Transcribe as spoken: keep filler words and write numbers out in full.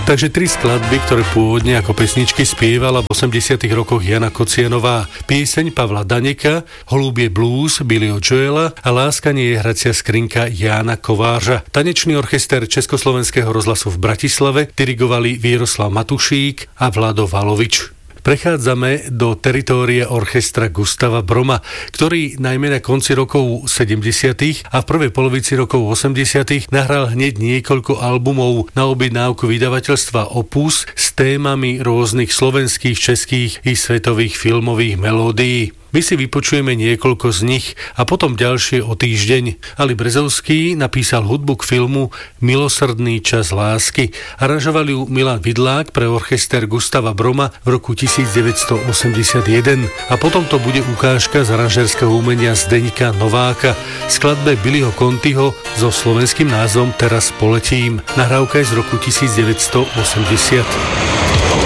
Takže tri skladby, ktoré pôvodne ako pesničky spievala v osemdesiatych rokoch Jana Kocianová. Pieseň Pavla Daneka, Holúbie blues Billyho Joela a Láska nie je hracia skrinka Jána Kovářa. Tanečný orchester Československého rozhlasu v Bratislave dirigovali Vieroslav Matušík a Vlado Valovič. Prechádzame do teritória orchestra Gustava Broma, ktorý najmä na konci rokov sedemdesiatych a v prvej polovici rokov osemdesiatych nahral hneď niekoľko albumov na objednávku vydavateľstva Opus s témami rôznych slovenských, českých i svetových filmových melódií. My si vypočujeme niekoľko z nich a potom ďalšie o týždeň. Ali Brezovský napísal hudbu k filmu Milosrdný čas lásky. Aranžoval ju Milan Vidlák pre orchester Gustava Broma v roku devätnásťstoosemdesiatjeden. A potom to bude ukážka z aranžerského umenia Zdeňka Nováka. Skladbe Billyho Contiho so slovenským názvom Teraz poletím. Nahrávka je z roku devätnásťstoosemdesiat.